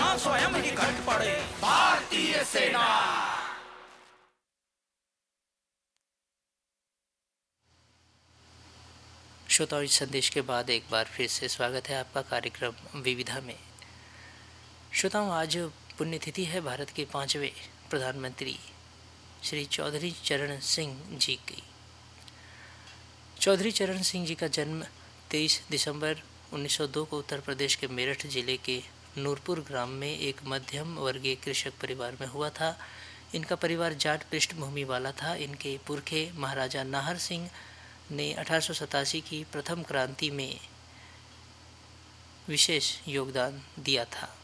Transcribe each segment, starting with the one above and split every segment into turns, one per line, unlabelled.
जहां स्वयं ही घट पड़े भारतीय सेना।
श्रोताओं, इस संदेश के बाद एक बार फिर से स्वागत है आपका कार्यक्रम विविधा में। श्रोताओं, आज पुण्यतिथि है भारत के 5वें प्रधानमंत्री श्री चौधरी चरण सिंह जी की। चौधरी चरण सिंह जी का जन्म 23 दिसंबर 1902 को उत्तर प्रदेश के मेरठ जिले के नूरपुर ग्राम में एक मध्यम वर्गीय कृषक परिवार में हुआ था। इनका परिवार जाट पृष्ठभूमि वाला था। इनके पुरखे महाराजा नाहर सिंह ने 1887 की प्रथम क्रांति में विशेष योगदान दिया था।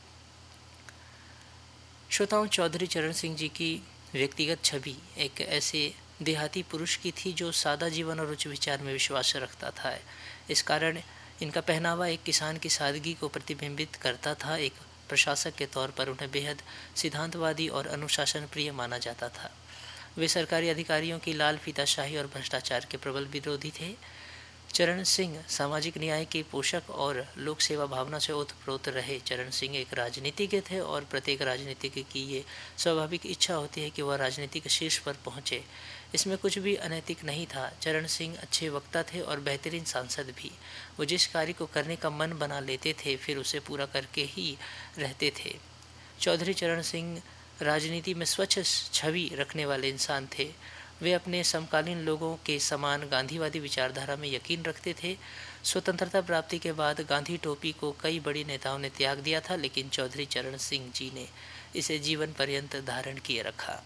श्रोताओं, चौधरी चरण सिंह जी की व्यक्तिगत छवि एक ऐसे देहाती पुरुष की थी जो सादा जीवन और उच्च विचार में विश्वास रखता था। इस कारण इनका पहनावा एक किसान की सादगी को प्रतिबिंबित करता था। एक प्रशासक के तौर पर उन्हें बेहद सिद्धांतवादी और अनुशासन प्रिय माना जाता था। वे सरकारी अधिकारियों की लाल फीताशाही और भ्रष्टाचार के प्रबल विरोधी थे। चरण सिंह सामाजिक न्याय के पोषक और लोक सेवा भावना से ओतप्रोत रहे। चरण सिंह एक राजनीतिज्ञ थे और प्रत्येक राजनीतिज्ञ की ये स्वाभाविक इच्छा होती है कि वह राजनीतिक शीर्ष पर पहुंचे। इसमें कुछ भी अनैतिक नहीं था। चरण सिंह अच्छे वक्ता थे और बेहतरीन सांसद भी। वो जिस कार्य को करने का मन बना लेते थे फिर उसे पूरा करके ही रहते थे। चौधरी चरण सिंह राजनीति में स्वच्छ छवि रखने वाले इंसान थे। वे अपने समकालीन लोगों के समान गांधीवादी विचारधारा में यकीन रखते थे। स्वतंत्रता प्राप्ति के बाद गांधी टोपी को कई बड़ी नेताओं ने त्याग दिया था, लेकिन चौधरी चरण सिंह जी ने इसे जीवन पर्यंत धारण किए रखा।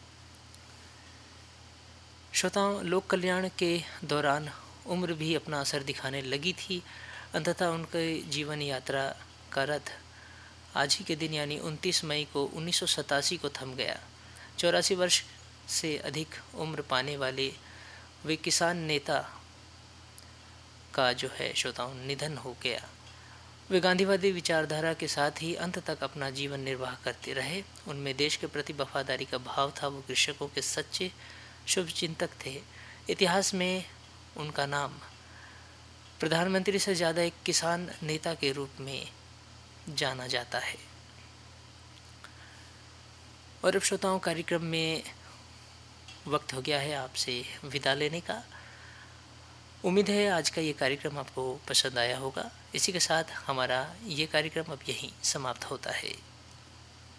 श्रोताओं, लोक कल्याण के दौरान उम्र भी अपना असर दिखाने लगी थी। अंततः उनके जीवन यात्रा का रथ आज ही के दिन यानी 29 मई को 1987 को थम गया। 84 वर्ष से अधिक उम्र पाने वाले वे किसान नेता का जो है श्रोताओं निधन हो गया। वे गांधीवादी विचारधारा के साथ ही अंत तक अपना जीवन निर्वाह करते रहे। उनमें देश के प्रति वफादारी का भाव था। वो कृषकों के सच्चे शुभ चिंतक थे। इतिहास में उनका नाम प्रधानमंत्री से ज़्यादा एक किसान नेता के रूप में जाना जाता है। और अब श्रोताओं, कार्यक्रम में वक्त हो गया है आपसे विदा लेने का। उम्मीद है आज का ये कार्यक्रम आपको पसंद आया होगा। इसी के साथ हमारा ये कार्यक्रम अब यहीं समाप्त होता है।